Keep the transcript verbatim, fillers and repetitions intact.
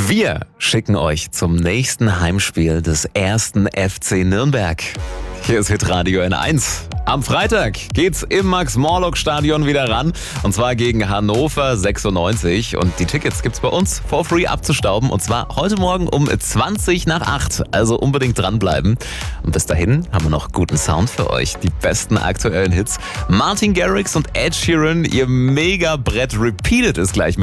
Wir schicken euch zum nächsten Heimspiel des ersten F C Nürnberg. Hier ist Hitradio N eins. Am Freitag geht's im Max-Morlock-Stadion wieder ran. Und zwar gegen Hannover sechsundneunzig. Und die Tickets gibt's bei uns for free abzustauben. Und zwar heute Morgen um zwanzig nach acht. Also unbedingt dranbleiben. Und bis dahin haben wir noch guten Sound für euch. Die besten aktuellen Hits. Martin Garrix und Ed Sheeran, ihr Mega-Brett Repeated ist gleich mit.